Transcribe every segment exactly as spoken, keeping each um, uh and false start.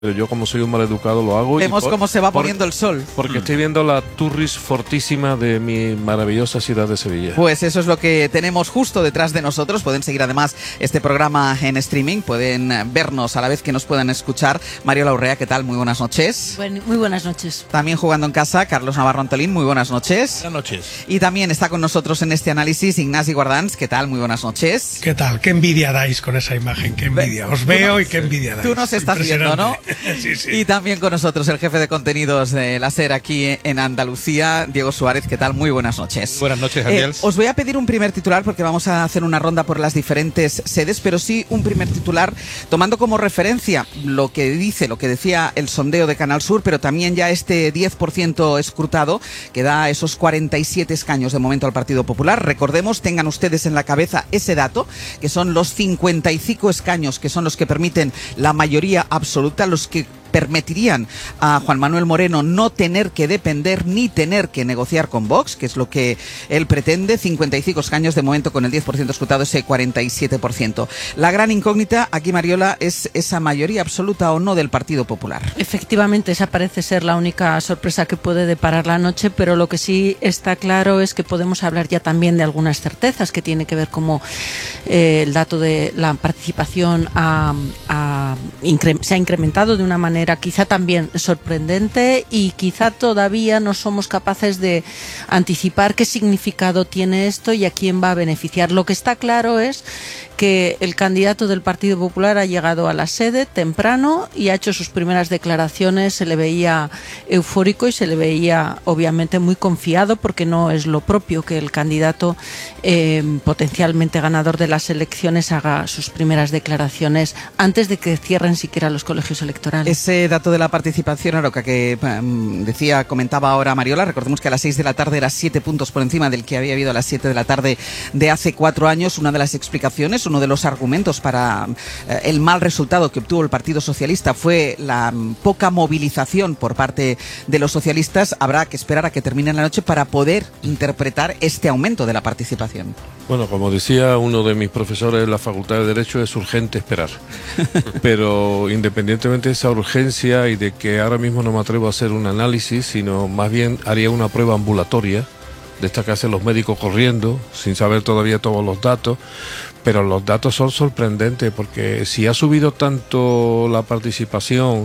Pero yo, como soy un maleducado, lo hago. Vemos y por, cómo se va por, poniendo el sol. Porque mm. estoy viendo la Turris fortísima de mi maravillosa ciudad de Sevilla. Pues eso es lo que tenemos justo detrás de nosotros. Pueden seguir además este programa en streaming. Pueden vernos a la vez que nos puedan escuchar. Mariola Urrea, ¿qué tal? Muy buenas noches. Buen, muy buenas noches. También jugando en casa, Carlos Navarro Antolín. Muy buenas noches. Buenas noches. Y también está con nosotros en este análisis Ignasi Guardans. ¿Qué tal? Muy buenas noches. ¿Qué tal? Qué envidia dais con esa imagen. Qué envidia. Os veo y qué envidia dais. Tú nos estás viendo, ¿no? Sí, sí. Y también con nosotros el jefe de contenidos de la SER aquí en Andalucía, Diego Suárez. ¿Qué tal? Muy buenas noches. Buenas noches, Ángels. Eh, os voy a pedir un primer titular porque vamos a hacer una ronda por las diferentes sedes, pero sí un primer titular tomando como referencia lo que dice, lo que decía el sondeo de Canal Sur, pero también ya este diez por ciento escrutado que da esos cuarenta y siete escaños de momento al Partido Popular. Recordemos, tengan ustedes en la cabeza ese dato, que son los cincuenta y cinco escaños que son los que permiten la mayoría absoluta, los que permitirían a Juan Manuel Moreno no tener que depender ni tener que negociar con Vox, que es lo que él pretende. Cincuenta y cinco escaños de momento con el diez por ciento escrutado, ese cuarenta y siete por ciento. La gran incógnita aquí, Mariola, es esa mayoría absoluta o no del Partido Popular. Efectivamente, esa parece ser la única sorpresa que puede deparar la noche, pero lo que sí está claro es que podemos hablar ya también de algunas certezas que tiene que ver como eh, el dato de la participación a, a, incre- se ha incrementado de una manera quizá también sorprendente, y quizá todavía no somos capaces de anticipar qué significado tiene esto y a quién va a beneficiar. Lo que está claro es que el candidato del Partido Popular ha llegado a la sede temprano y ha hecho sus primeras declaraciones. Se le veía eufórico y se le veía obviamente muy confiado, porque no es lo propio que el candidato eh, potencialmente ganador de las elecciones haga sus primeras declaraciones antes de que cierren siquiera los colegios electorales. Ese dato de la participación, Aroca, que um, decía, comentaba ahora Mariola, recordemos que a las seis de la tarde era siete puntos por encima del que había habido a las siete de la tarde de hace cuatro años. Una de las explicaciones, uno de los argumentos para eh, el mal resultado que obtuvo el Partido Socialista fue la um, poca movilización por parte de los socialistas. Habrá que esperar a que termine la noche para poder interpretar este aumento de la participación. Bueno, como decía uno de mis profesores en la Facultad de Derecho, es urgente esperar. Pero independientemente de esa urgencia y de que ahora mismo no me atrevo a hacer un análisis, sino más bien haría una prueba ambulatoria, de esta que hacen los médicos corriendo, sin saber todavía todos los datos, pero los datos son sorprendentes, porque si ha subido tanto la participación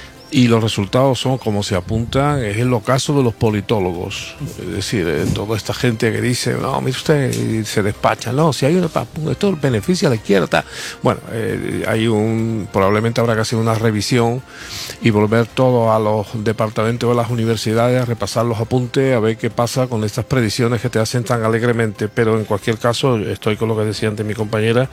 y los resultados son como se apuntan, es el ocaso de los politólogos. Es decir, eh, toda esta gente que dice, no, mire usted, y se despacha, no, si hay una, esto beneficia a la izquierda, tal. Bueno, eh, hay un, probablemente habrá que hacer una revisión y volver todo a los departamentos de las universidades, a repasar los apuntes, a ver qué pasa con estas predicciones que te hacen tan alegremente. Pero en cualquier caso, estoy con lo que decía antes mi compañera,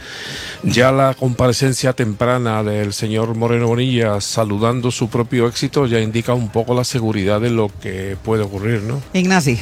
ya la comparecencia temprana del señor Moreno Bonilla saludando su propio éxito ya indica un poco la seguridad de lo que puede ocurrir, ¿no? Ignasi.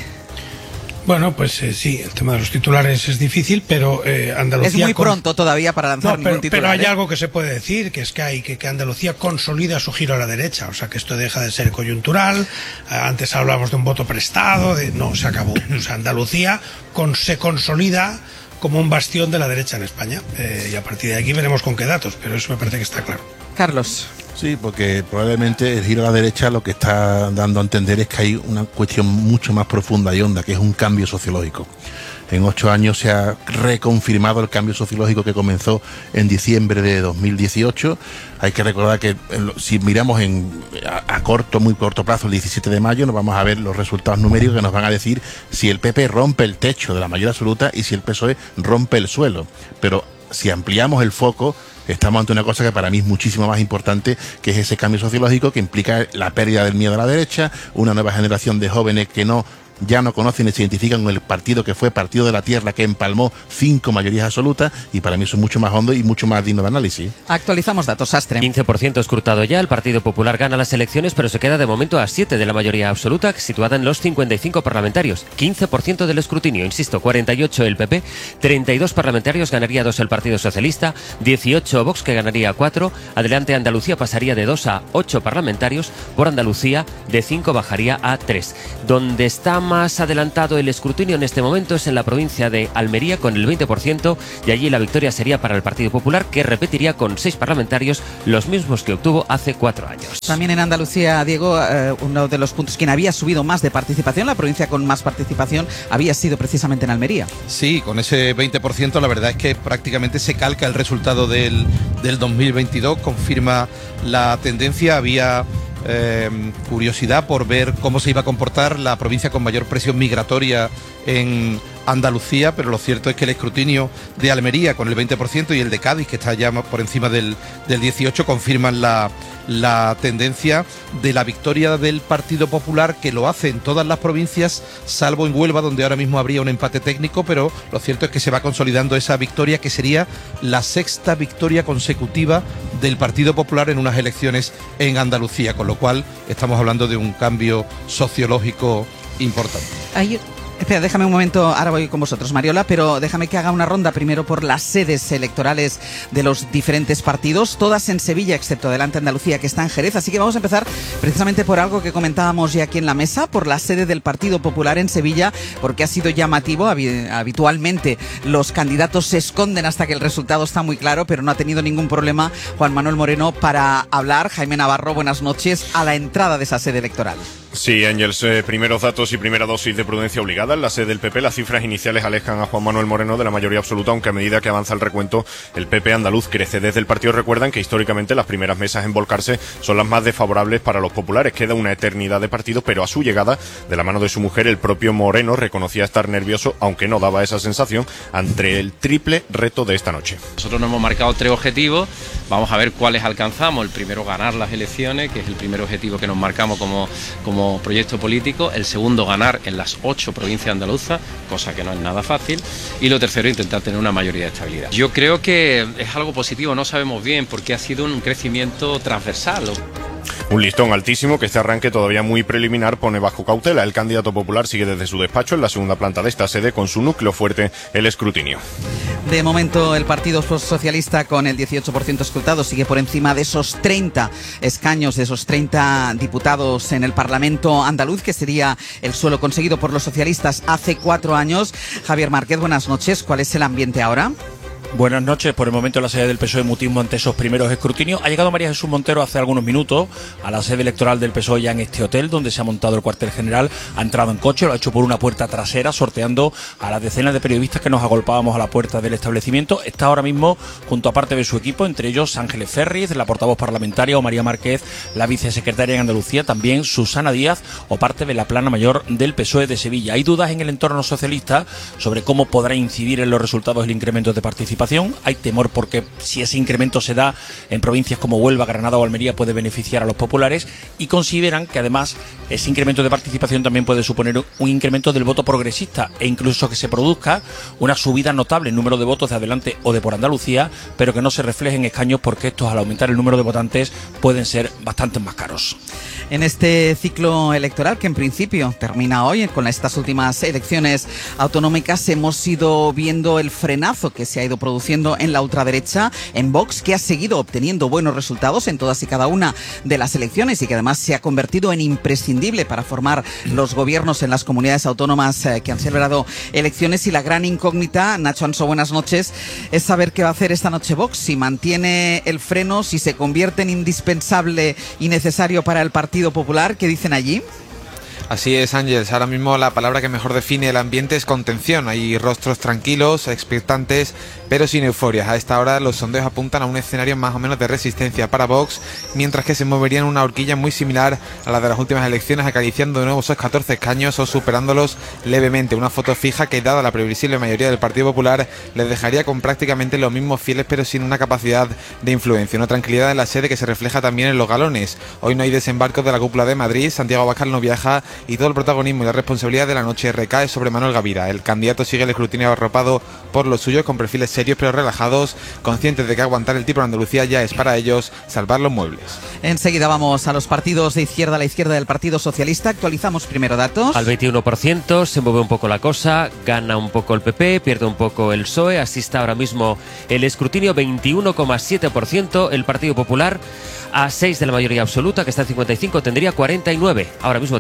Bueno, pues eh, sí, el tema de los titulares es difícil, pero eh, Andalucía... Es muy con... pronto todavía para lanzar no, ningún pero, titular. pero hay ¿eh? algo que se puede decir, que es que hay que, que Andalucía consolida su giro a la derecha, o sea que esto deja de ser coyuntural. Antes hablábamos de un voto prestado, de... no, se acabó. O sea, Andalucía con... se consolida como un bastión de la derecha en España, eh, y a partir de aquí veremos con qué datos, pero eso me parece que está claro. Carlos. Sí, porque probablemente el giro a la derecha lo que está dando a entender es que hay una cuestión mucho más profunda y honda, que es un cambio sociológico. En ocho años se ha reconfirmado el cambio sociológico que comenzó en diciembre de dos mil dieciocho. Hay que recordar que si miramos en, a, a corto, muy corto plazo, el diecisiete de mayo, nos vamos a ver los resultados numéricos que nos van a decir si el P P rompe el techo de la mayoría absoluta y si el P S O E rompe el suelo. Pero si ampliamos el foco, estamos ante una cosa que para mí es muchísimo más importante, que es ese cambio sociológico que implica la pérdida del miedo a la derecha, una nueva generación de jóvenes que no ya no conocen ni se identifican con el partido que fue Partido de la Tierra, que empalmó cinco mayorías absolutas, y para mí eso es mucho más hondo y mucho más digno de análisis. Actualizamos datos, Sastre. quince por ciento escrutado ya, el Partido Popular gana las elecciones, pero se queda de momento a siete de la mayoría absoluta, situada en los cincuenta y cinco parlamentarios. quince por ciento del escrutinio, insisto, cuarenta y ocho el P P, treinta y dos parlamentarios, ganaría dos el Partido Socialista, dieciocho Vox, que ganaría cuatro, adelante Andalucía pasaría de dos a ocho parlamentarios, por Andalucía de cinco bajaría a tres. Donde está más adelantado el escrutinio en este momento es en la provincia de Almería con el veinte por ciento y allí la victoria sería para el Partido Popular, que repetiría con seis parlamentarios, los mismos que obtuvo hace cuatro años. También en Andalucía, Diego, eh, uno de los puntos, quien había subido más de participación, la provincia con más participación, había sido precisamente en Almería. Sí, con ese veinte por ciento la verdad es que prácticamente se calca el resultado del, del dos mil veintidós, confirma la tendencia. Había eh, curiosidad por ver cómo se iba a comportar la provincia con mayor presión migratoria en Andalucía, pero lo cierto es que el escrutinio de Almería con el veinte por ciento y el de Cádiz, que está ya por encima del, del dieciocho por ciento, confirman la, la tendencia de la victoria del Partido Popular, que lo hace en todas las provincias, salvo en Huelva, donde ahora mismo habría un empate técnico, pero lo cierto es que se va consolidando esa victoria, que sería la sexta victoria consecutiva del Partido Popular en unas elecciones en Andalucía, con lo cual estamos hablando de un cambio sociológico importante. Hay... Espera, déjame un momento, ahora voy con vosotros, Mariola, pero déjame que haga una ronda primero por las sedes electorales de los diferentes partidos, todas en Sevilla, excepto Adelante Andalucía, que está en Jerez. Así que vamos a empezar precisamente por algo que comentábamos ya aquí en la mesa, por la sede del Partido Popular en Sevilla, porque ha sido llamativo. Habitualmente los candidatos se esconden hasta que el resultado está muy claro, pero no ha tenido ningún problema Juan Manuel Moreno para hablar. Jaime Navarro, buenas noches, a la entrada de esa sede electoral. Sí, Ángels, eh, primeros datos y primera dosis de prudencia obligada. En la sede del P P, las cifras iniciales alejan a Juan Manuel Moreno de la mayoría absoluta, aunque a medida que avanza el recuento, el P P andaluz crece. Desde el partido recuerdan que históricamente las primeras mesas en volcarse son las más desfavorables para los populares. Queda una eternidad de partidos, pero a su llegada, de la mano de su mujer, el propio Moreno reconocía estar nervioso, aunque no daba esa sensación, ante el triple reto de esta noche. Nosotros nos hemos marcado tres objetivos, vamos a ver cuáles alcanzamos. El primero, ganar las elecciones, que es el primer objetivo que nos marcamos como, como proyecto político. El segundo, ganar en las ocho provincias andaluzas, cosa que no es nada fácil. Y lo tercero, intentar tener una mayoría de estabilidad. Yo creo que es algo positivo, no sabemos bien, porque ha sido un crecimiento transversal. Un listón altísimo que este arranque todavía muy preliminar pone bajo cautela. El candidato popular sigue desde su despacho en la segunda planta de esta sede con su núcleo fuerte, el escrutinio. De momento el Partido Socialista, con el dieciocho por ciento escrutado, sigue por encima de esos treinta escaños, de esos treinta diputados en el Parlamento andaluz, que sería el suelo conseguido por los socialistas hace cuatro años. Javier Márquez, buenas noches. ¿Cuál es el ambiente ahora? Buenas noches. Por el momento la sede del P S O E mutismo ante esos primeros escrutinios. Ha llegado María Jesús Montero hace algunos minutos a la sede electoral del P S O E, ya en este hotel donde se ha montado el cuartel general. Ha entrado en coche, lo ha hecho por una puerta trasera, sorteando a las decenas de periodistas que nos agolpábamos a la puerta del establecimiento. Está ahora mismo junto a parte de su equipo, entre ellos Ángeles Ferriz, la portavoz parlamentaria, o María Márquez, la vicesecretaria en Andalucía, también Susana Díaz o parte de la plana mayor del P S O E de Sevilla. Hay dudas en el entorno socialista sobre cómo podrá incidir en los resultados el incremento de participación. Hay temor porque si ese incremento se da en provincias como Huelva, Granada o Almería puede beneficiar a los populares, y consideran que además ese incremento de participación también puede suponer un incremento del voto progresista e incluso que se produzca una subida notable en número de votos de Adelante o de Por Andalucía, pero que no se refleje en escaños, porque estos, al aumentar el número de votantes, pueden ser bastante más caros. En este ciclo electoral, que en principio termina hoy con estas últimas elecciones autonómicas, hemos ido viendo el frenazo que se ha ido produciendo en la ultraderecha, en Vox, que ha seguido obteniendo buenos resultados en todas y cada una de las elecciones y que además se ha convertido en imprescindible para formar los gobiernos en las comunidades autónomas eh, que han celebrado elecciones. Y la gran incógnita, Nacho Anso, buenas noches, es saber qué va a hacer esta noche Vox, si mantiene el freno, si se convierte en indispensable y necesario para el Partido Popular. ¿Qué dicen allí? Así es, Ángels. Ahora mismo la palabra que mejor define el ambiente es contención. Hay rostros tranquilos, expectantes, pero sin euforias. A esta hora los sondeos apuntan a un escenario más o menos de resistencia para Vox, mientras que se moverían una horquilla muy similar a la de las últimas elecciones, acariciando de nuevo esos catorce escaños o superándolos levemente. Una foto fija que, dada la previsible mayoría del Partido Popular, les dejaría con prácticamente los mismos fieles, pero sin una capacidad de influencia. Una tranquilidad en la sede que se refleja también en los galones. Hoy no hay desembarco de la cúpula de Madrid, Santiago Abascal no viaja y todo el protagonismo y la responsabilidad de la noche recae sobre Manuel Gavira. El candidato sigue el escrutinio arropado por los suyos, con perfiles serios pero relajados, conscientes de que aguantar el tipo en Andalucía ya es para ellos salvar los muebles. Enseguida vamos a los partidos de izquierda, a la izquierda del Partido Socialista. Actualizamos primero datos. Al veintiuno por ciento se mueve un poco la cosa, gana un poco el P P, pierde un poco el P S O E, así está ahora mismo el escrutinio, veintiuno coma siete por ciento el Partido Popular, a seis de la mayoría absoluta, que está en cincuenta y cinco, tendría cuarenta y nueve, ahora mismo tiene cincuenta y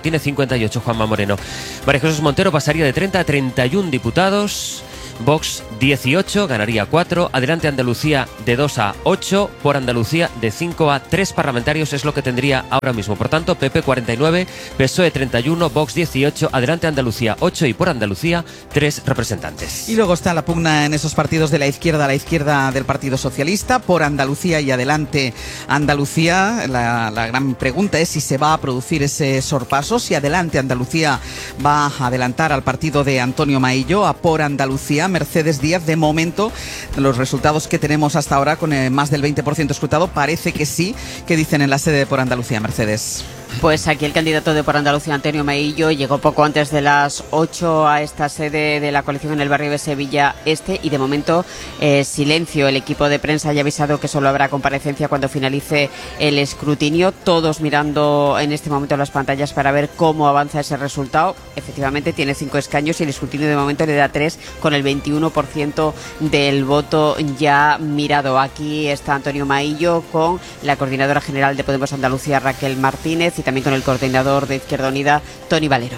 cincuenta y ocho, Juanma Moreno. María Jesús Montero pasaría de treinta a treinta y uno diputados. Vox dieciocho, ganaría cuatro. Adelante Andalucía de dos a ocho. Por Andalucía de cinco a tres parlamentarios es lo que tendría ahora mismo. Por tanto, P P cuarenta y nueve, P S O E treinta y uno, Vox dieciocho, Adelante Andalucía ocho y por Andalucía tres representantes. Y luego está la pugna en esos partidos de la izquierda, la izquierda del Partido Socialista, por Andalucía y Adelante Andalucía. La, la gran pregunta es si se va a producir ese sorpaso, si Adelante Andalucía va a adelantar al partido de Antonio Maillo, a por Andalucía. Mercedes Díaz, de momento, los resultados que tenemos hasta ahora, con eh, más del veinte por ciento escrutado, parece que sí. ¿Qué dicen en la sede de Por Andalucía, Mercedes? Pues aquí el candidato de Por Andalucía, Antonio Maillo, llegó poco antes de las ocho a esta sede de la coalición en el barrio de Sevilla Este y de momento eh, silencio. El equipo de prensa ya ha avisado que solo habrá comparecencia cuando finalice el escrutinio. Todos mirando en este momento las pantallas para ver cómo avanza ese resultado. Efectivamente tiene cinco escaños y el escrutinio de momento le da tres, con el veintiuno por ciento del voto ya mirado. Aquí está Antonio Maillo con la coordinadora general de Podemos Andalucía, Raquel Martínez, y también con el coordinador de Izquierda Unida, Toni Valero.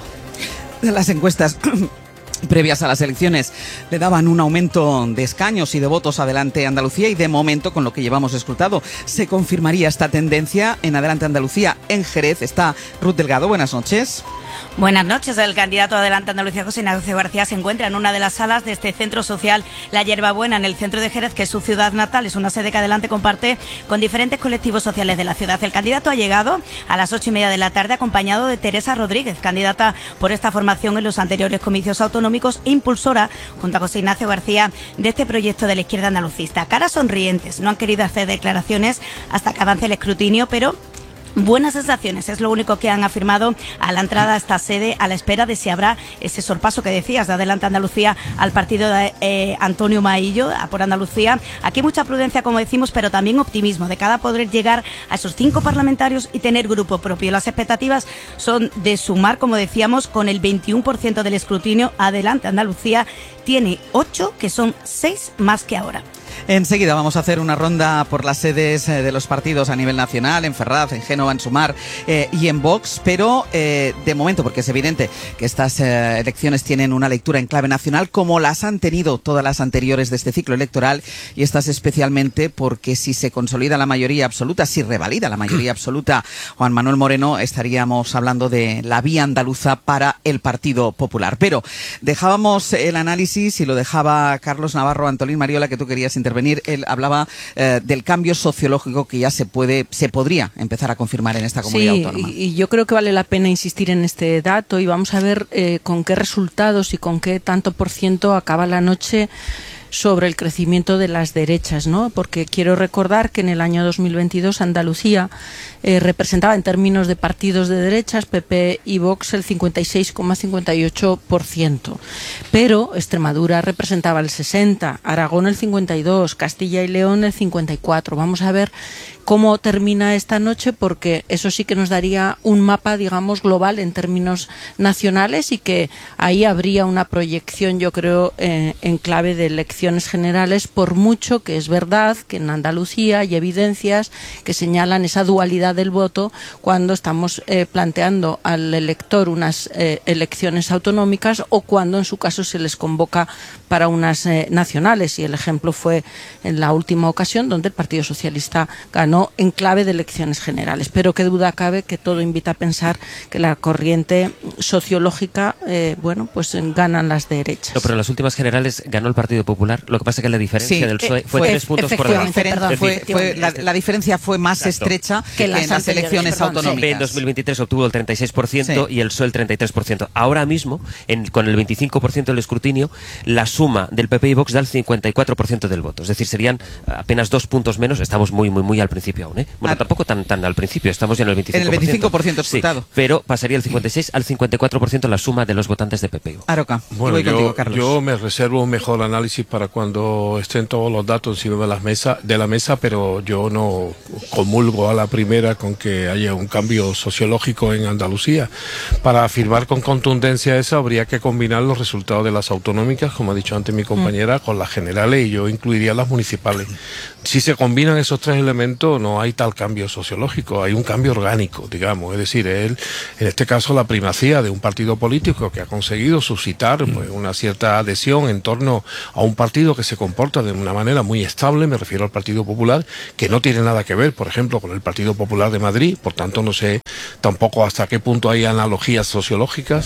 Las encuestas previas a las elecciones le daban un aumento de escaños y de votos a Adelante Andalucía, y de momento, con lo que llevamos escrutado, se confirmaría esta tendencia en Adelante Andalucía. En Jerez está Ruth Delgado. Buenas noches. Buenas noches. El candidato Adelante Andalucía, José Ignacio García, se encuentra en una de las salas de este centro social La Hierbabuena, en el centro de Jerez, que es su ciudad natal. Es una sede que Adelante comparte con diferentes colectivos sociales de la ciudad. El candidato ha llegado a las ocho y media de la tarde acompañado de Teresa Rodríguez, candidata por esta formación en los anteriores comicios autonómicos e impulsora, junto a José Ignacio García, de este proyecto de la izquierda andalucista. Caras sonrientes, no han querido hacer declaraciones hasta que avance el escrutinio, pero buenas sensaciones es lo único que han afirmado a la entrada a esta sede, a la espera de si habrá ese sorpaso que decías de Adelante Andalucía al partido de eh, Antonio Maillo, a Por Andalucía. Aquí mucha prudencia, como decimos, pero también optimismo de cada poder llegar a esos cinco parlamentarios y tener grupo propio. Las expectativas son de sumar, como decíamos, con el veintiuno por ciento del escrutinio. Adelante Andalucía tiene ocho, que son seis más que ahora. Enseguida vamos a hacer una ronda por las sedes de los partidos a nivel nacional, en Ferraz, en Génova, en Sumar eh, y en Vox, pero eh, de momento, porque es evidente que estas eh, elecciones tienen una lectura en clave nacional, como las han tenido todas las anteriores de este ciclo electoral, y estas especialmente porque si se consolida la mayoría absoluta, si revalida la mayoría absoluta Juan Manuel Moreno, estaríamos hablando de la vía andaluza para el Partido Popular. Pero dejábamos el análisis y lo dejaba Carlos Navarro. Antolín Mariola, que tú querías intervenir. Él hablaba eh, del cambio sociológico que ya se puede, se podría empezar a confirmar en esta comunidad sí, autónoma. Y, y yo creo que vale la pena insistir en este dato, y vamos a ver eh, con qué resultados y con qué tanto por ciento acaba la noche sobre el crecimiento de las derechas, ¿no? Porque quiero recordar que en el año dos mil veintidós Andalucía eh, representaba en términos de partidos de derechas, P P y Vox, el cincuenta y seis coma cincuenta y ocho por ciento. Pero Extremadura representaba el sesenta por ciento, Aragón el cincuenta y dos por ciento, Castilla y León el cincuenta y cuatro por ciento. Vamos a ver cómo termina esta noche, porque eso sí que nos daría un mapa, digamos, global en términos nacionales, y que ahí habría una proyección, yo creo, eh, en clave de elecciones generales, por mucho que es verdad que en Andalucía hay evidencias que señalan esa dualidad del voto cuando estamos eh, planteando al elector unas eh, elecciones autonómicas, o cuando en su caso se les convoca para unas eh, nacionales, y el ejemplo fue en la última ocasión donde el Partido Socialista ganó en clave de elecciones generales. Pero qué duda cabe que todo invita a pensar que la corriente sociológica, eh, bueno, pues ganan las derechas. No, pero en las últimas generales ganó el Partido Popular. Lo que pasa es que la diferencia Sí, del P S O E eh, fue, fue tres puntos por delante. Perdón, fue, fue, la, la diferencia fue más Exacto. estrecha que, Que en las elecciones Perdón, autonómicas. el P P en dos mil veintitrés obtuvo el treinta y seis por ciento Sí. y el P S O E el treinta y tres por ciento. Ahora mismo, en, con el veinticinco por ciento del escrutinio, la suma del P P y Vox da el cincuenta y cuatro por ciento del voto. Es decir, serían apenas dos puntos menos. Estamos muy, muy, muy al principio aún, ¿eh? Bueno, ah. tampoco tan, tan al principio. Estamos ya en el veinticinco por ciento. En el veinticinco por ciento escrutado. Sí, pero pasaría el cincuenta y seis al cincuenta y cuatro por ciento la suma de los votantes de P P y Vox. Aroca, bueno, voy yo, contigo, Carlos. yo me reservo un mejor análisis para cuando estén todos los datos encima de, las mesa, de la mesa, pero yo no comulgo a la primera con que haya un cambio sociológico en Andalucía. Para afirmar con contundencia eso, habría que combinar los resultados de las autonómicas, como ha dicho antes mi compañera, mm. con las generales, y yo incluiría las municipales. Si se combinan esos tres elementos, cambio, no hay tal cambio sociológico, hay un cambio orgánico, digamos. Es decir, él, en este caso, la primacía de un partido político que ha conseguido suscitar pues, una cierta adhesión en torno a un partido que se comporta de una manera muy estable, me refiero al Partido Popular, que no tiene nada que ver, por ejemplo, con el Partido Popular de Madrid, por tanto no sé tampoco hasta qué punto hay analogías sociológicas,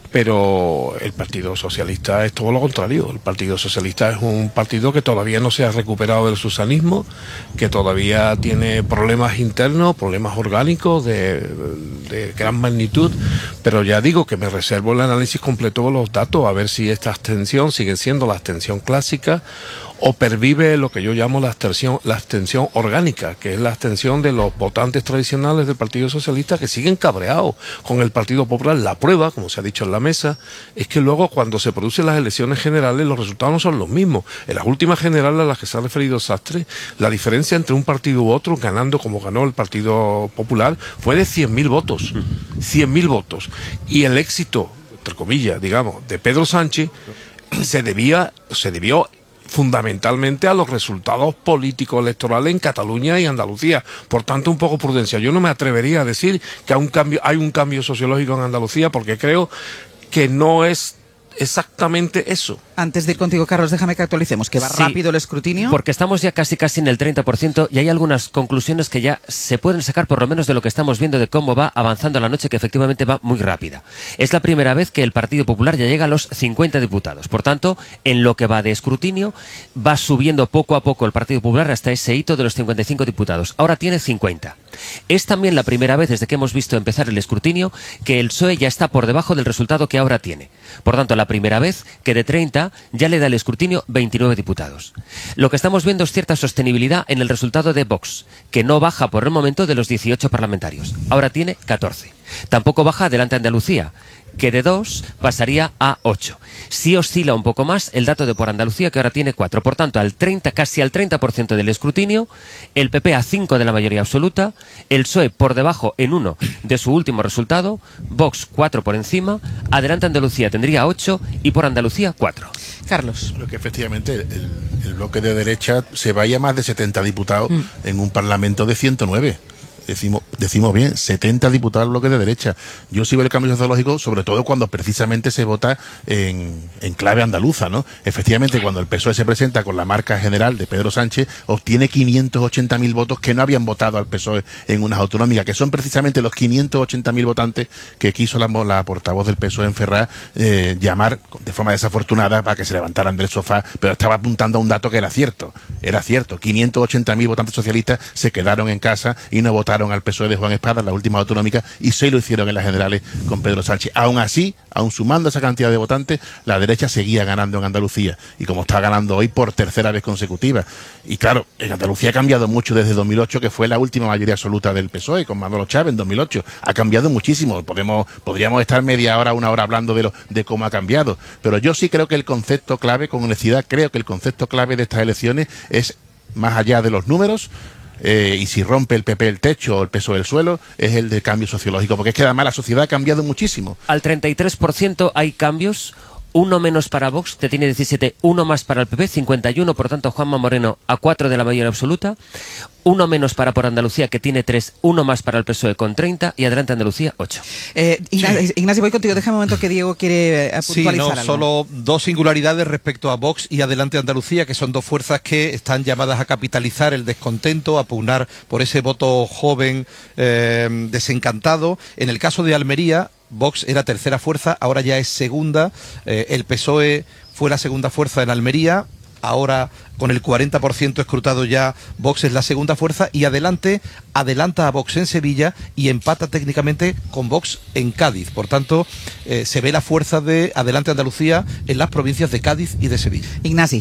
pero el Partido Socialista es todo lo contrario. El Partido Socialista es un partido que todavía no se ha recuperado del susanismo, que todavía tiene problemas internos, problemas orgánicos de, de gran magnitud, pero ya digo que me reservo el análisis completo de los datos, a ver si esta abstención sigue siendo la abstención clásica o pervive lo que yo llamo la abstención, la abstención orgánica, que es la abstención de los votantes tradicionales del Partido Socialista que siguen cabreados con el Partido Popular. La prueba, como se ha dicho en la mesa, es que luego cuando se producen las elecciones generales los resultados no son los mismos. En las últimas generales a las que se ha referido Sastre, la diferencia entre un partido u otro, ganando como ganó el Partido Popular, fue de cien mil votos. cien mil votos. Y el éxito, entre comillas, digamos, de Pedro Sánchez se debía, se debió fundamentalmente a los resultados políticos electorales en Cataluña y Andalucía. Por tanto, un poco prudencia. Yo no me atrevería a decir que hay un cambio, hay un cambio sociológico en Andalucía, porque creo que no es exactamente eso. Antes de ir contigo, Carlos, déjame que actualicemos, que va Sí, rápido el escrutinio. Porque estamos ya casi casi en el treinta por ciento y hay algunas conclusiones que ya se pueden sacar por lo menos de lo que estamos viendo de cómo va avanzando la noche, que efectivamente va muy rápida. Es la primera vez que el Partido Popular ya llega a los cincuenta diputados. Por tanto, en lo que va de escrutinio, va subiendo poco a poco el Partido Popular hasta ese hito de los cincuenta y cinco diputados. Ahora tiene cincuenta. Es también la primera vez desde que hemos visto empezar el escrutinio que el P S O E ya está por debajo del resultado que ahora tiene. Por tanto, la primera vez que de treinta ya le da el escrutinio veintinueve diputados. Lo que estamos viendo es cierta sostenibilidad en el resultado de Vox, que no baja por el momento de los dieciocho parlamentarios. Ahora tiene catorce. Tampoco baja Adelante Andalucía, que de dos pasaría a ocho. Sí oscila un poco más el dato de Por Andalucía, que ahora tiene cuatro. Por tanto, al treinta, casi al treinta por ciento del escrutinio, el P P a cinco de la mayoría absoluta, el P S O E por debajo en uno de su último resultado, Vox cuatro por encima, Adelante Andalucía tendría ocho y Por Andalucía cuatro. Carlos. Creo que efectivamente el, el bloque de derecha se vaya a más de setenta diputados mm. en un parlamento de ciento nueve. Decimos, decimos bien, setenta diputados al bloque de derecha. Yo sí veo el cambio sociológico, sobre todo cuando precisamente se vota en, en clave andaluza, ¿no? Efectivamente, cuando el P S O E se presenta con la marca general de Pedro Sánchez, obtiene quinientos ochenta mil votos que no habían votado al P S O E en unas autonómicas, que son precisamente los quinientos ochenta mil votantes que quiso la, la portavoz del P S O E en Ferraz eh, llamar de forma desafortunada para que se levantaran del sofá, pero estaba apuntando a un dato que era cierto. Era cierto, quinientos ochenta mil votantes socialistas se quedaron en casa y no votaron al P S O E de Juan Espada en la última autonómica, y sí lo hicieron en las generales con Pedro Sánchez. Aún así, aún sumando esa cantidad de votantes, la derecha seguía ganando en Andalucía, y como está ganando hoy por tercera vez consecutiva. Y claro, en Andalucía ha cambiado mucho desde dos mil ocho, que fue la última mayoría absoluta del P S O E con Manolo Chávez en dos mil ocho. Ha cambiado muchísimo. Podemos, podríamos estar media hora, una hora hablando de, lo, de cómo ha cambiado, pero yo sí creo que el concepto clave, con honestidad, creo que el concepto clave de estas elecciones es, más allá de los números, Eh, y si rompe el P P el techo o el P S O E el suelo, es el de cambio sociológico, porque es que además la sociedad ha cambiado muchísimo. Al treinta y tres por ciento hay cambios, uno menos para Vox, que tiene diecisiete, uno más para el P P, cincuenta y uno, por tanto Juanma Moreno a cuatro de la mayoría absoluta, uno menos para Por Andalucía, que tiene tres, uno más para el P S O E con treinta, y Adelante Andalucía, ocho. Eh, Ignacio, sí. Ignacio, voy contigo, déjame un momento que Diego quiere eh, puntualizar sí, no, algo. Solo dos singularidades respecto a Vox y Adelante Andalucía, que son dos fuerzas que están llamadas a capitalizar el descontento, a pugnar por ese voto joven eh, desencantado. En el caso de Almería, Vox era tercera fuerza, ahora ya es segunda. Eh, el P S O E fue la segunda fuerza en Almería. Ahora, con el cuarenta por ciento escrutado ya, Vox es la segunda fuerza, y Adelante adelanta a Vox en Sevilla y empata técnicamente con Vox en Cádiz. Por tanto, eh, se ve la fuerza de Adelante Andalucía en las provincias de Cádiz y de Sevilla. Ignacio.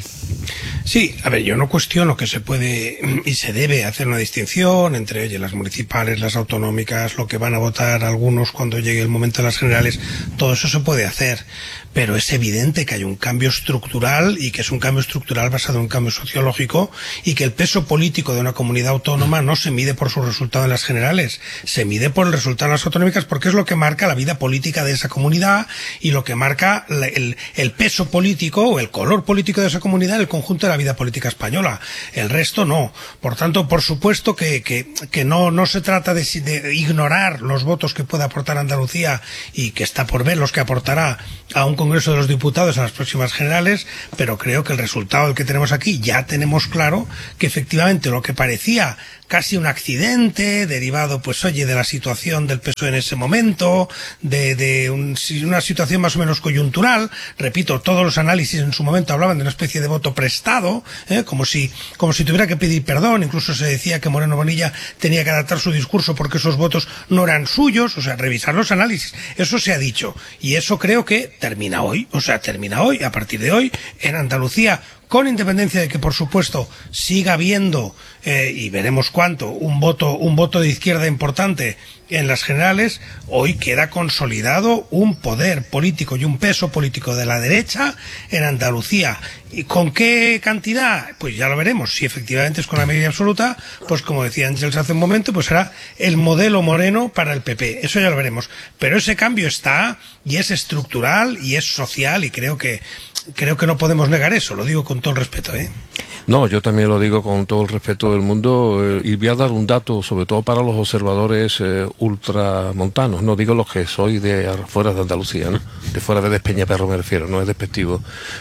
Sí, a ver, yo no cuestiono que se puede y se debe hacer una distinción entre, oye, las municipales, las autonómicas, lo que van a votar algunos cuando llegue el momento de las generales. Todo eso se puede hacer, pero es evidente que hay un cambio estructural, y que es un cambio estructural basado en un cambio cambio sociológico y que el peso político de una comunidad autónoma no se mide por su resultado en las generales, se mide por el resultado en las autonómicas, porque es lo que marca la vida política de esa comunidad y lo que marca el, el peso político o el color político de esa comunidad en el conjunto de la vida política española. El resto no. Por tanto, por supuesto que, que, que no, no se trata de, de ignorar los votos que pueda aportar Andalucía y que está por ver los que aportará a un Congreso de los Diputados en las próximas generales, pero creo que el resultado del que tenemos aquí ya tenemos claro que efectivamente lo que parecía casi un accidente derivado, pues oye, de la situación del P S O E en ese momento, de, de un, una situación más o menos coyuntural. Repito, todos los análisis en su momento hablaban de una especie de voto prestado, ¿eh? como si como si tuviera que pedir perdón. Incluso se decía que Moreno Bonilla tenía que adaptar su discurso porque esos votos no eran suyos. O sea, revisar los análisis. Eso se ha dicho. Y eso creo que termina hoy. O sea, termina hoy, a partir de hoy, en Andalucía, con independencia de que, por supuesto, siga habiendo, eh, y veremos cuánto, un voto, un voto de izquierda importante en las generales, hoy queda consolidado un poder político y un peso político de la derecha en Andalucía. ¿Y con qué cantidad? Pues ya lo veremos. Si efectivamente es con la mayoría absoluta, pues como decía Ángels hace un momento, pues será el modelo Moreno para el P P. Eso ya lo veremos. Pero ese cambio está, y es estructural, y es social, y creo que creo que no podemos negar eso. Lo digo con todo el respeto, ¿eh? No, yo también lo digo con todo el respeto del mundo, eh, y voy a dar un dato, sobre todo para los observadores eh, ultramontanos, no digo los que soy de fuera de Andalucía, ¿no? De fuera de Despeñaperro me refiero, no es despectivo.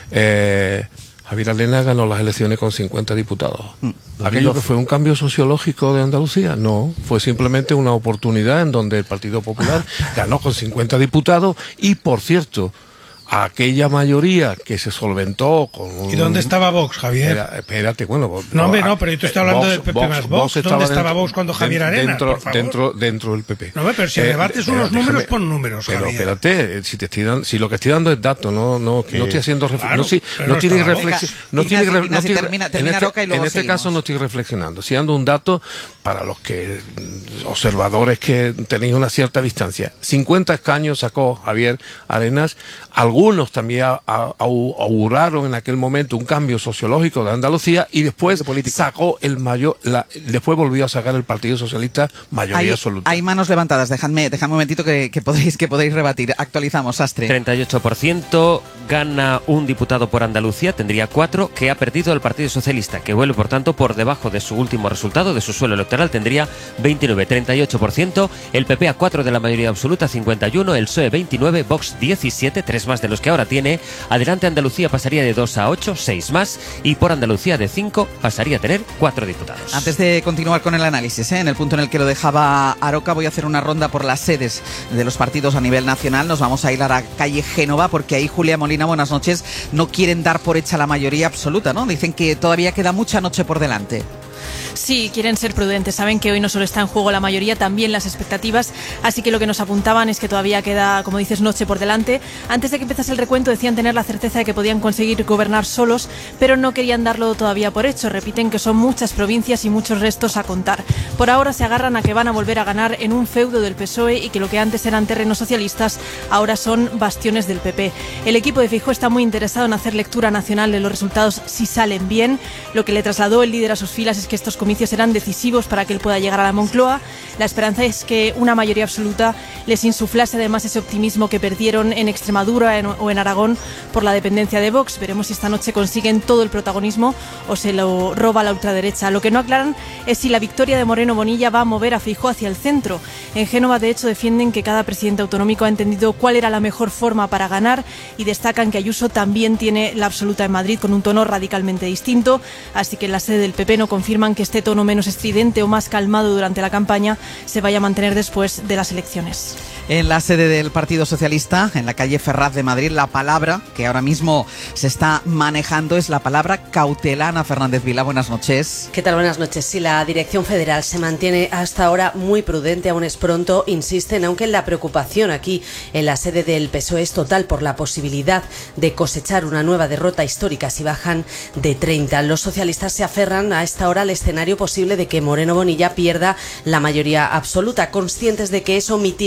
Eh, Javier Alena ganó las elecciones con cincuenta diputados. ¿Aquello que fue un cambio sociológico de Andalucía? No, fue simplemente una oportunidad en donde el Partido Popular ganó con cincuenta diputados y, por cierto, aquella mayoría que se solventó con un... ¿Y dónde estaba Vox, Javier? Espera, espérate, bueno... No, hombre, no, pero yo te estoy hablando del P P más Vox. ¿Dónde estaba dentro, Vox cuando Javier Arenas, dentro, por favor? Dentro, dentro del P P. No, pero si el debate eh, son los números, déjame, pon números, pero Javier. espérate, si te estoy dando, si lo que estoy dando es dato, no, no, no estoy haciendo reflexión. Claro, no, si, no, no no tiene reflexión. No tiene Ignacio, no tiene, termina, termina en este, Roca y luego en este seguimos. caso no estoy reflexionando, estoy dando un dato para los que observadores que tenéis una cierta distancia. cincuenta escaños sacó Javier Arenas, algunos también a, a, auguraron en aquel momento un cambio sociológico de Andalucía y después sacó el mayor, la, después volvió a sacar el Partido Socialista mayoría hay, absoluta. Hay manos levantadas, dejadme, dejadme un momentito que, que podéis que podéis rebatir. Actualizamos, Sastre. treinta y ocho por ciento gana un diputado por Andalucía, tendría cuatro, que ha perdido el Partido Socialista, que vuelve por tanto por debajo de su último resultado, de su suelo electoral, tendría veintinueve, treinta y ocho por ciento, el P P a cuatro de la mayoría absoluta, cincuenta y uno, el P S O E veintinueve, Vox diecisiete, tres más de los que ahora tiene, Adelante Andalucía pasaría de dos a ocho, seis más, y por Andalucía de cinco pasaría a tener cuatro diputados. Antes de continuar con el análisis, ¿eh? en el punto en el que lo dejaba Aroca, voy a hacer una ronda por las sedes de los partidos a nivel nacional. Nos vamos a ir a la calle Génova, porque ahí, Julia Molina, buenas noches, no quieren dar por hecha la mayoría absoluta, ¿no? Dicen que todavía queda mucha noche por delante. Sí, quieren ser prudentes. Saben que hoy no solo está en juego la mayoría, también las expectativas. Así que lo que nos apuntaban es que todavía queda, como dices, noche por delante. Antes de que empezase el recuento decían tener la certeza de que podían conseguir gobernar solos, pero no querían darlo todavía por hecho. Repiten que son muchas provincias y muchos restos a contar. Por ahora se agarran a que van a volver a ganar en un feudo del P S O E y que lo que antes eran terrenos socialistas ahora son bastiones del P P. El equipo de Feijóo está muy interesado en hacer lectura nacional de los resultados si salen bien. Lo que le trasladó el líder a sus filas es que estos comicios serán decisivos para que él pueda llegar a la Moncloa. La esperanza es que una mayoría absoluta les insuflase además ese optimismo que perdieron en Extremadura en, o en Aragón por la dependencia de Vox. Veremos si esta noche consiguen todo el protagonismo o se lo roba la ultraderecha. Lo que no aclaran es si la victoria de Moreno Bonilla va a mover a Feijóo hacia el centro. En Génova, de hecho, defienden que cada presidente autonómico ha entendido cuál era la mejor forma para ganar y destacan que Ayuso también tiene la absoluta en Madrid con un tono radicalmente distinto. Así que en la sede del P P no confirman que este tono menos estridente o más calmado durante la campaña se vaya a mantener después de las elecciones. En la sede del Partido Socialista, en la calle Ferraz de Madrid, la palabra que ahora mismo se está manejando es la palabra cautelar. Ana Fernández Vila, buenas noches. ¿Qué tal? Buenas noches. Sí, la Dirección Federal se mantiene hasta ahora muy prudente, aún es pronto, insisten, aunque la preocupación aquí en la sede del P S O E es total por la posibilidad de cosechar una nueva derrota histórica si bajan de treinta. Los socialistas se aferran a esta hora al escenario posible de que Moreno Bonilla pierda la mayoría absoluta, conscientes de que eso mitigaría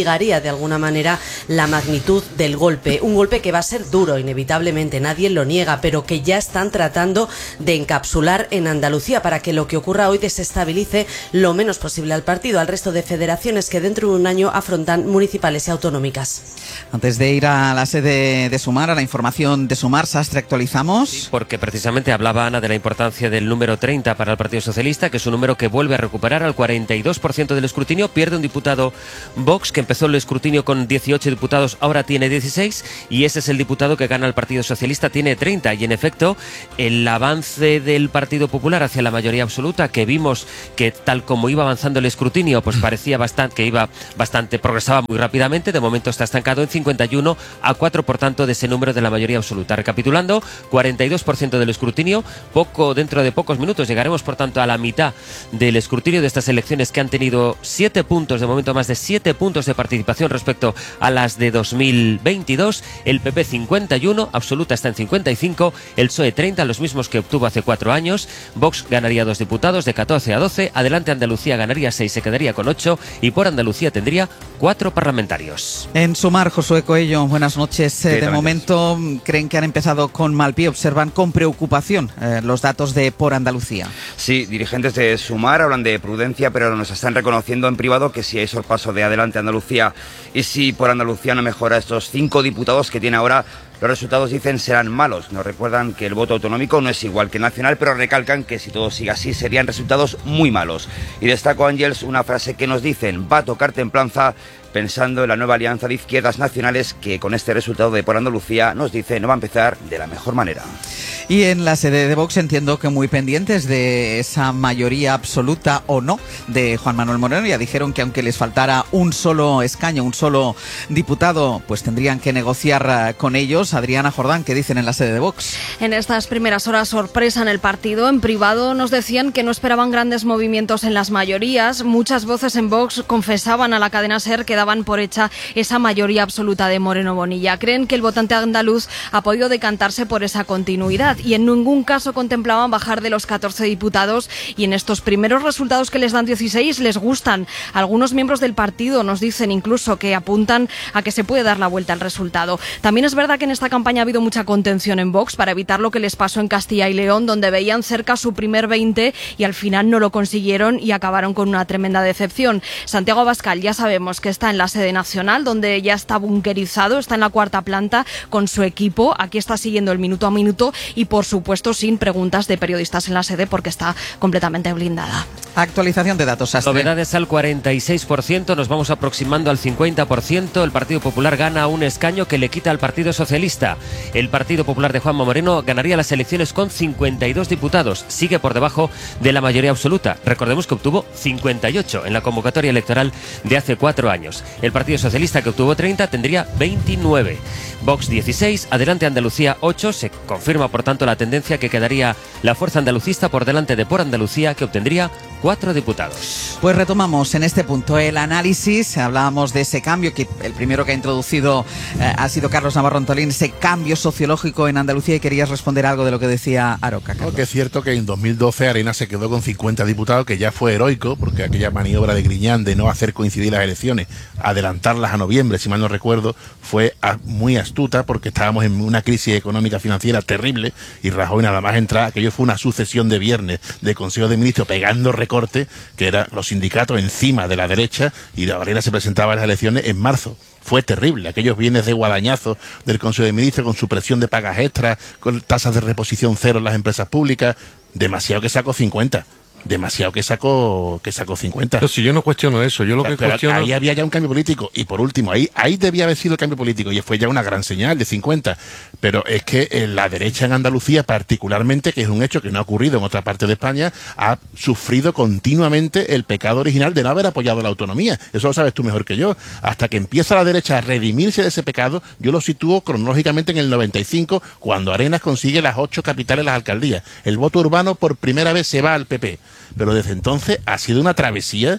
de alguna manera la magnitud del golpe. Un golpe que va a ser duro, inevitablemente, nadie lo niega, pero que ya están tratando de encapsular en Andalucía para que lo que ocurra hoy desestabilice lo menos posible al partido, al resto de federaciones que dentro de un año afrontan municipales y autonómicas. Antes de ir a la sede de Sumar, a la información de Sumar, Sastre, actualizamos. Sí, porque precisamente hablaba Ana de la importancia del número treinta para el Partido Socialista, que es un número que vuelve a recuperar al cuarenta y dos por ciento del escrutinio. Pierde un diputado Vox, que empezó el escrutinio con dieciocho diputados, ahora tiene dieciséis, y ese es el diputado que gana el Partido Socialista, tiene treinta. Y en efecto, el avance del Partido Popular hacia la mayoría absoluta, que vimos que tal como iba avanzando el escrutinio, pues parecía bastante que iba bastante, progresaba muy rápidamente. De momento está estancado en cincuenta y uno a cuatro, por tanto, de ese número de la mayoría absoluta. Recapitulando, cuarenta y dos por ciento del escrutinio, poco dentro de pocos minutos llegaremos, por tanto, a la mitad del escrutinio de estas elecciones, que han tenido siete puntos, de momento más de siete puntos de participación respecto a las de dos mil veintidós. El P P cincuenta y uno, absoluta está en cincuenta y cinco, el P S O E treinta, los mismos que obtuvo hace cuatro años. Vox ganaría dos diputados, de catorce a doce. Adelante Andalucía ganaría seis, se quedaría con ocho, y por Andalucía tendría cuatro parlamentarios. En Sumar, Josué Coello, buenas noches. Eh, de momento, creen que han empezado con mal pie, observan con preocupación eh, los datos de Por Andalucía. Sí, dirigentes de Sumar hablan de prudencia, pero nos están reconociendo en privado que si hay sorpaso de Adelante Andalucía y si Por Andalucía no mejora estos cinco diputados que tiene ahora, los resultados, dicen, serán malos. Nos recuerdan que el voto autonómico no es igual que nacional, pero recalcan que si todo sigue así serían resultados muy malos. Y destaco, Ángels, una frase que nos dicen: va a tocar templanza, pensando en la nueva alianza de izquierdas nacionales que con este resultado de Por Andalucía nos dice no va a empezar de la mejor manera. Y en la sede de Vox entiendo que muy pendientes de esa mayoría absoluta o no de Juan Manuel Moreno. Ya dijeron que aunque les faltara un solo escaño, un solo diputado, pues tendrían que negociar con ellos. Adriana Jordán, ¿qué dicen en la sede de Vox? En estas primeras horas, sorpresa en el partido. En privado nos decían que no esperaban grandes movimientos en las mayorías. Muchas voces en Vox confesaban a la cadena SER que daban por hecha esa mayoría absoluta de Moreno Bonilla. Creen que el votante andaluz ha podido decantarse por esa continuidad y en ningún caso contemplaban bajar de los catorce diputados, y en estos primeros resultados que les dan dieciséis les gustan. Algunos miembros del partido nos dicen incluso que apuntan a que se puede dar la vuelta al resultado. También es verdad que en esta campaña ha habido mucha contención en Vox para evitar lo que les pasó en Castilla y León, donde veían cerca su primer veinte y al final no lo consiguieron y acabaron con una tremenda decepción. Santiago Abascal ya sabemos que está en la sede nacional, donde ya está bunkerizado, está en la cuarta planta con su equipo. Aquí está siguiendo el minuto a minuto y por supuesto sin preguntas de periodistas en la sede porque está completamente blindada. Actualización de datos, Sastre. Novedades al cuarenta y seis por ciento, nos vamos aproximando al cincuenta por ciento. El Partido Popular gana un escaño que le quita al Partido Socialista. El Partido Popular de Juanma Moreno ganaría las elecciones con cincuenta y dos diputados. Sigue por debajo de la mayoría absoluta. Recordemos que obtuvo cincuenta y ocho en la convocatoria electoral de hace cuatro años. El Partido Socialista, que obtuvo treinta, tendría veintinueve. Vox dieciséis, Adelante Andalucía ocho. Se confirma, por tanto, la tendencia que quedaría la fuerza andalucista por delante de Por Andalucía, que obtendría cuatro diputados. Pues retomamos en este punto el análisis. Hablábamos de ese cambio, que el primero que ha introducido eh, ha sido Carlos Navarro Antolín, ese cambio sociológico en Andalucía, y querías responder algo de lo que decía Aroca. No, que es cierto que en dos mil doce Arena se quedó con cincuenta diputados, que ya fue heroico, porque aquella maniobra de Griñán de no hacer coincidir las elecciones, adelantarlas a noviembre, si mal no recuerdo, fue a, muy astuta, porque estábamos en una crisis económica financiera terrible y Rajoy nada más entrar, aquello fue una sucesión de viernes de Consejo de Ministros pegando recorte, que eran los sindicatos encima de la derecha, y la Arena se presentaba a las elecciones en marzo. Fue terrible, aquellos viernes de guadañazo del Consejo de Ministros con supresión de pagas extras, con tasas de reposición cero en las empresas públicas. Demasiado que sacó cincuenta. Demasiado que sacó que sacó cincuenta. Pero si yo no cuestiono eso, yo lo que pero cuestiono... Ahí había ya un cambio político. Y por último, ahí ahí debía haber sido el cambio político. Y fue ya una gran señal de cincuenta. Pero es que en la derecha en Andalucía, particularmente, que es un hecho que no ha ocurrido en otra parte de España, ha sufrido continuamente el pecado original de no haber apoyado la autonomía. Eso lo sabes tú mejor que yo. Hasta que empieza la derecha a redimirse de ese pecado, yo lo sitúo cronológicamente en el noventa y cinco, cuando Arenas consigue las ocho capitales de las alcaldías. El voto urbano por primera vez se va al P P. Pero desde entonces ha sido una travesía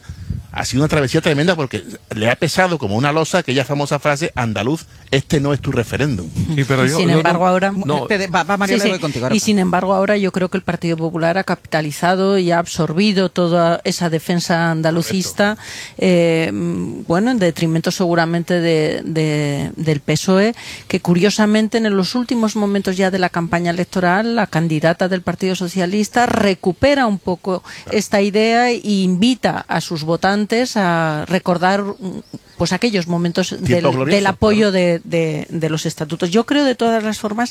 ha sido una travesía tremenda porque le ha pesado como una losa aquella famosa frase, andaluz, este no es tu referéndum. Sí, pero yo, sin yo embargo no, ahora no, va, va María, sí, sí. Contigo, ahora. Y sin embargo ahora yo creo que el Partido Popular ha capitalizado y ha absorbido toda esa defensa andalucista, eh, bueno, en detrimento seguramente de, de, del P S O E, que curiosamente en los últimos momentos ya de la campaña electoral la candidata del Partido Socialista recupera un poco esta idea e invita a sus votantes a recordar pues aquellos momentos del, del apoyo de, de, de los estatutos. Yo creo de todas las formas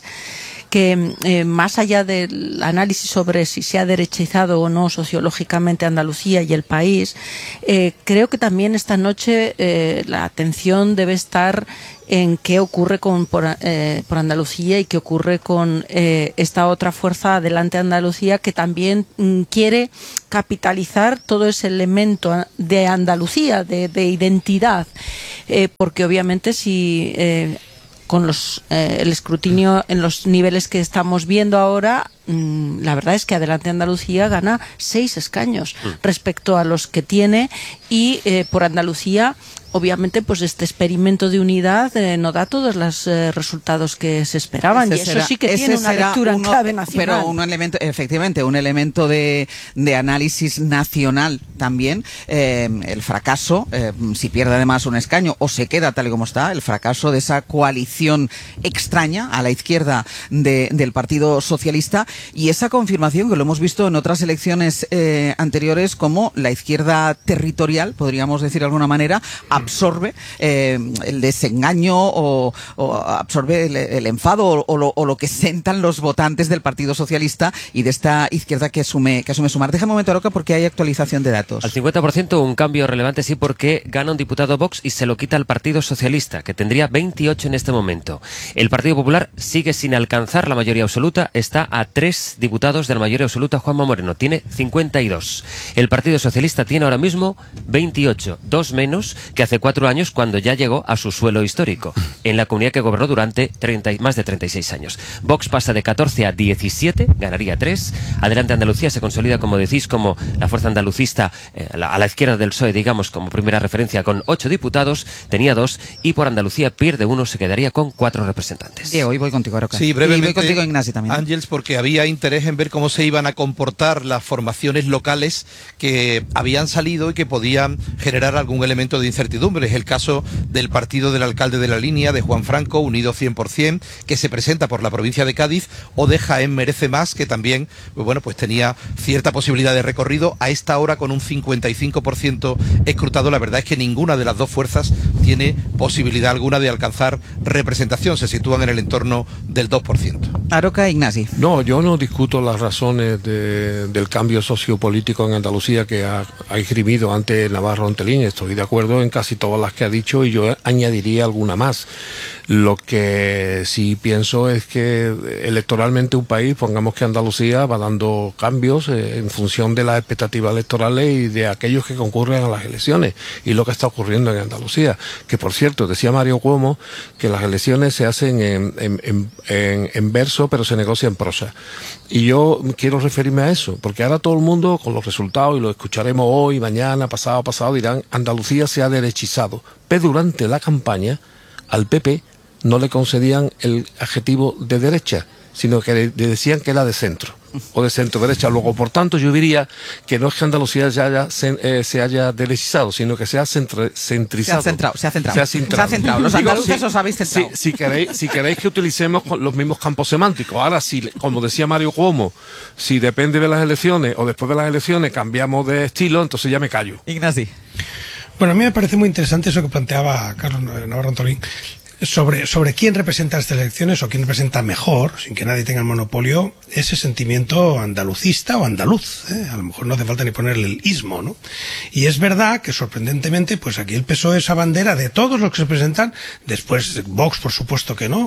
que eh, más allá del análisis sobre si se ha derechizado o no sociológicamente Andalucía y el país, eh, creo que también esta noche eh, la atención debe estar en qué ocurre con por, eh, por Andalucía y qué ocurre con eh, esta otra fuerza Adelante Andalucía, que también mm, quiere capitalizar todo ese elemento de Andalucía, de, de identidad, eh, porque obviamente si eh, con los, eh, el escrutinio en los niveles que estamos viendo ahora, mmm, la verdad es que Adelante Andalucía gana seis escaños mm. respecto a los que tiene y eh, por Andalucía obviamente pues este experimento de unidad eh, no da todos los eh, resultados que se esperaban ese y eso será, sí que tiene una lectura uno, en clave nacional. Pero un elemento, efectivamente, un elemento de, de análisis nacional también. Eh, el fracaso, eh, si pierde además un escaño o se queda tal y como está, el fracaso de esa coalición extraña a la izquierda de, del Partido Socialista y esa confirmación que lo hemos visto en otras elecciones eh, anteriores como la izquierda territorial, podríamos decir de alguna manera, absorbe eh, el desengaño o, o absorbe el, el enfado o, o, lo, o lo que sentan los votantes del Partido Socialista y de esta izquierda que asume que asume sumar. Déjame un momento, Aroca, porque hay actualización de datos. Al cincuenta por ciento un cambio relevante sí, porque gana un diputado Vox y se lo quita al Partido Socialista, que tendría veintiocho en este momento. El Partido Popular sigue sin alcanzar la mayoría absoluta, está a tres diputados de la mayoría absoluta. Juanma Moreno tiene cincuenta y dos. El Partido Socialista tiene ahora mismo veintiocho, dos menos que hace cuatro años cuando ya llegó a su suelo histórico, en la comunidad que gobernó durante treinta, más de treinta y seis años. Vox pasa de catorce a diecisiete, ganaría tres. Adelante Andalucía se consolida, como decís, como la fuerza andalucista eh, a, la, a la izquierda del P S O E, digamos, como primera referencia, con ocho diputados, tenía dos, y por Andalucía pierde uno, se quedaría con cuatro representantes. Diego, hoy voy contigo, Aroca. Sí, brevemente. Y voy contigo, Ignacio, también. Ángels, porque había interés en ver cómo se iban a comportar las formaciones locales que habían salido y que podían generar algún elemento de incertidumbre. Es el caso del partido del alcalde de La Línea, de Juan Franco, Unido cien por ciento, que se presenta por la provincia de Cádiz, o de Jaén Merece Más, que también, bueno, pues tenía cierta posibilidad de recorrido. A esta hora, con un cincuenta y cinco por ciento escrutado, la verdad es que ninguna de las dos fuerzas tiene posibilidad alguna de alcanzar representación. Se sitúan en el entorno del dos por ciento. Aroca, Ignasi. No, yo no discuto las razones de, del cambio sociopolítico en Andalucía que ha, ha esgrimido ante Navarro Antolín. Estoy de acuerdo en casi todas las que ha dicho y yo añadiría alguna más. Lo que sí pienso es que electoralmente un país, pongamos que Andalucía va dando cambios eh, en función de las expectativas electorales y de aquellos que concurren a las elecciones, y lo que está ocurriendo en Andalucía, que por cierto decía Mario Cuomo que las elecciones se hacen en, en, en, en, en verso pero se negocia en prosa, y yo quiero referirme a eso, porque ahora todo el mundo con los resultados, y lo escucharemos hoy, mañana, pasado, pasado, dirán Andalucía se ha derechizado, pero durante la campaña al P P no le concedían el adjetivo de derecha, sino que le decían que era de centro o de centro derecha. Luego, por tanto, yo diría que no es que Andalucía se haya, se, eh, se haya derechizado, sino que se ha centra, centrizado. Se ha centrado, se ha centrado. Se ha centrado. Se ha centrado. Los andaluces os habéis centrado. Si, si, queréis, si queréis que utilicemos los mismos campos semánticos. Ahora, si, como decía Mario Cuomo, si depende de las elecciones o después de las elecciones cambiamos de estilo, entonces ya me callo. Ignasi. Bueno, a mí me parece muy interesante eso que planteaba Carlos Navarro Antolín sobre, sobre quién representa estas elecciones o quién representa mejor, sin que nadie tenga el monopolio, ese sentimiento andalucista o andaluz, ¿eh? A lo mejor no hace falta ni ponerle el ismo, ¿no? Y es verdad que sorprendentemente, pues aquí el P S O E es esa bandera de todos los que se presentan, después Vox por supuesto que no,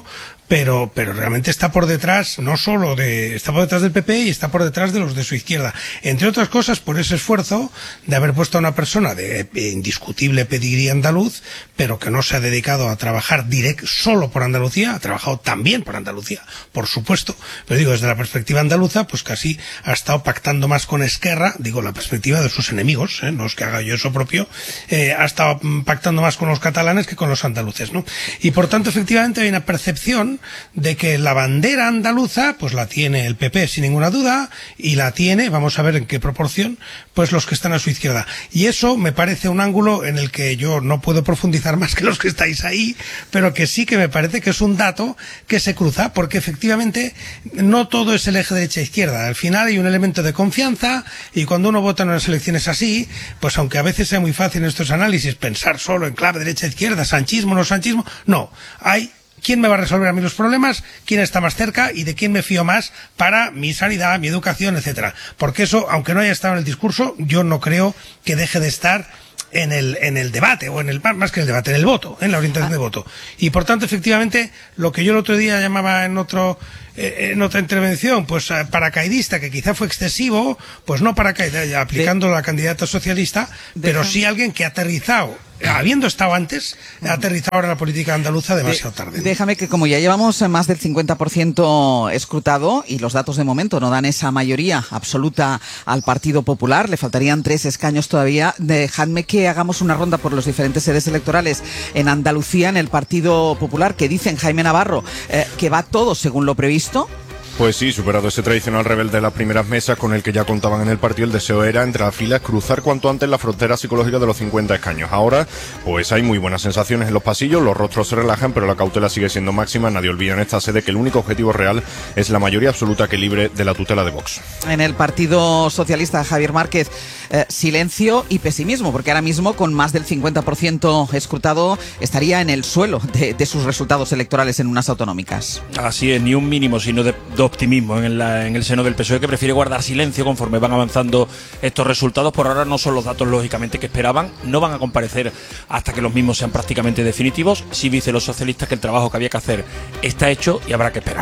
pero, pero realmente está por detrás, no solo de, está por detrás del P P y está por detrás de los de su izquierda. Entre otras cosas, por ese esfuerzo de haber puesto a una persona de indiscutible pedigrí andaluz, pero que no se ha dedicado a trabajar direct, solo por Andalucía, ha trabajado también por Andalucía, por supuesto, pero digo, desde la perspectiva andaluza, pues casi ha estado pactando más con Esquerra, digo, la perspectiva de sus enemigos, ¿eh? No es que haga yo eso propio, eh, ha estado pactando más con los catalanes que con los andaluces, ¿no? Y por tanto, efectivamente, hay una percepción de que la bandera andaluza pues la tiene el P P sin ninguna duda y la tiene, vamos a ver en qué proporción, pues los que están a su izquierda. Y eso me parece un ángulo en el que yo no puedo profundizar más que los que estáis ahí, pero que sí que me parece que es un dato que se cruza, porque efectivamente no todo es el eje derecha-izquierda. Al final hay un elemento de confianza y cuando uno vota en unas elecciones así, pues aunque a veces sea muy fácil en estos análisis pensar solo en clave derecha-izquierda, sanchismo, no sanchismo, no, hay ¿quién me va a resolver a mí los problemas? ¿Quién está más cerca? ¿Y de quién me fío más para mi sanidad, mi educación, etcétera? Porque eso, aunque no haya estado en el discurso, yo no creo que deje de estar en el en el debate, o en el más que en el debate, en el voto, en la orientación de voto. Y por tanto, efectivamente, lo que yo el otro día llamaba en otro eh, en otra intervención, pues eh, paracaidista, que quizá fue excesivo, pues no paracaidista, aplicando de, la candidata socialista, de, pero sí alguien que ha aterrizado, habiendo estado antes, ha aterrizado ahora la política andaluza demasiado tarde. Déjame que, como ya llevamos más del cincuenta por ciento escrutado y los datos de momento no dan esa mayoría absoluta al Partido Popular, le faltarían tres escaños todavía, dejadme que hagamos una ronda por los diferentes sedes electorales en Andalucía, en el Partido Popular, que dicen Jaime Navarro eh, que va todo según lo previsto. Pues sí, superado ese tradicional rebelde de las primeras mesas con el que ya contaban en el partido, el deseo era, entre las filas, cruzar cuanto antes la frontera psicológica de los cincuenta escaños. Ahora, pues hay muy buenas sensaciones en los pasillos, los rostros se relajan, pero la cautela sigue siendo máxima. Nadie olvida en esta sede que el único objetivo real es la mayoría absoluta que libre de la tutela de Vox. En el Partido Socialista, Javier Márquez, eh, silencio y pesimismo, porque ahora mismo con más del cincuenta por ciento escrutado estaría en el suelo de, de sus resultados electorales en unas autonómicas. Así es, ni un mínimo, sino de, de optimismo en, la, en el seno del P S O E, que prefiere guardar silencio conforme van avanzando estos resultados. Por ahora no son los datos lógicamente que esperaban, no van a comparecer hasta que los mismos sean prácticamente definitivos. Sí dicen los socialistas que el trabajo que había que hacer está hecho y habrá que esperar.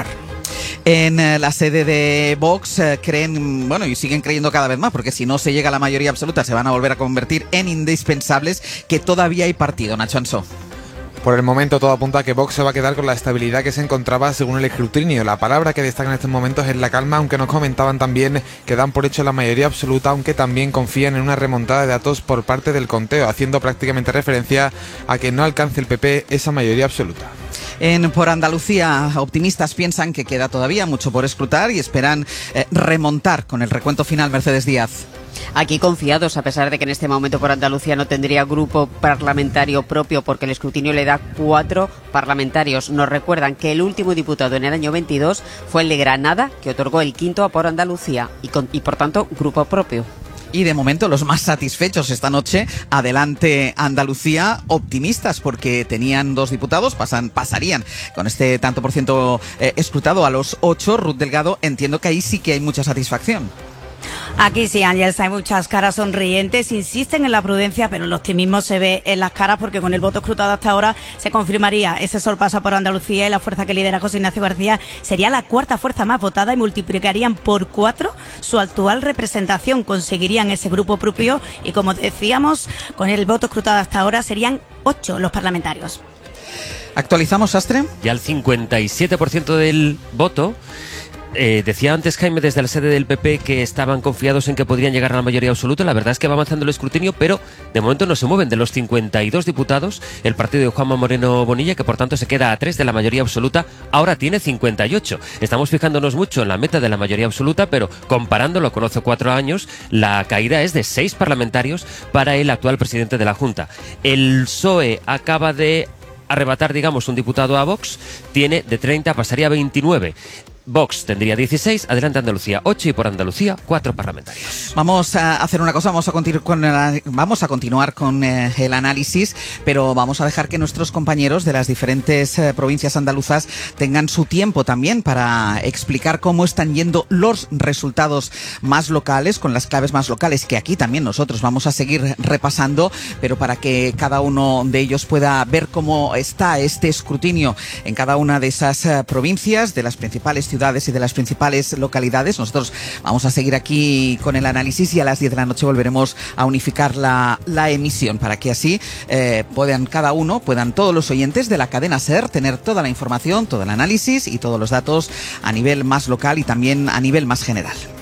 En eh, la sede de Vox eh, creen, bueno, y siguen creyendo cada vez más, porque si no se llega a la mayoría absoluta se van a volver a convertir en indispensables, que todavía hay partido. Nacho Ansó. Por el momento todo apunta a que Vox se va a quedar con la estabilidad que se encontraba según el escrutinio. La palabra que destaca en estos momentos es la calma, aunque nos comentaban también que dan por hecho la mayoría absoluta, aunque también confían en una remontada de datos por parte del conteo, haciendo prácticamente referencia a que no alcance el P P esa mayoría absoluta. En Por Andalucía, optimistas piensan que queda todavía mucho por escrutar y esperan eh, remontar con el recuento final. Mercedes Díaz. Aquí confiados, a pesar de que en este momento Por Andalucía no tendría grupo parlamentario propio porque el escrutinio le da cuatro parlamentarios. Nos recuerdan que el último diputado en el año veintidós fue el de Granada, que otorgó el quinto a Por Andalucía y, con, y por tanto grupo propio. Y de momento los más satisfechos esta noche, Adelante Andalucía, optimistas porque tenían dos diputados, pasan, pasarían con este tanto por ciento eh, escrutado a los ocho. Ruth Delgado, entiendo que ahí sí que hay mucha satisfacción. Aquí sí, Ángeles, hay muchas caras sonrientes, insisten en la prudencia, pero el optimismo se ve en las caras porque con el voto escrutado hasta ahora se confirmaría ese sorpaso por Andalucía y la fuerza que lidera José Ignacio García sería la cuarta fuerza más votada y multiplicarían por cuatro su actual representación, conseguirían ese grupo propio y, como decíamos, con el voto escrutado hasta ahora serían ocho los parlamentarios. ¿Actualizamos, Astre? Ya el cincuenta y siete por ciento del voto. Eh, decía antes Jaime desde la sede del P P que estaban confiados en que podrían llegar a la mayoría absoluta. La verdad es que va avanzando el escrutinio, pero de momento no se mueven. De los cincuenta y dos diputados, el partido de Juanma Moreno Bonilla, que por tanto se queda a tres de la mayoría absoluta, ahora tiene cincuenta y ocho. Estamos fijándonos mucho en la meta de la mayoría absoluta, pero comparándolo con hace cuatro años, la caída es de seis parlamentarios para el actual presidente de la Junta. El P S O E acaba de arrebatar, digamos, un diputado a Vox, tiene de treinta, pasaría a veintinueve. Vox tendría dieciséis, Adelante Andalucía ocho y por Andalucía cuatro parlamentarios. Vamos a hacer una cosa, vamos a, continu con el, vamos a continuar con eh, el análisis, pero vamos a dejar que nuestros compañeros de las diferentes eh, provincias andaluzas tengan su tiempo también para explicar cómo están yendo los resultados más locales, con las claves más locales, que aquí también nosotros vamos a seguir repasando, pero para que cada uno de ellos pueda ver cómo está este escrutinio en cada una de esas eh, provincias, de las principales ciudades y de las principales localidades. Nosotros vamos a seguir aquí con el análisis y a las diez de la noche volveremos a unificar la, la emisión para que así eh, puedan cada uno, puedan todos los oyentes de la cadena SER tener toda la información, todo el análisis y todos los datos a nivel más local y también a nivel más general.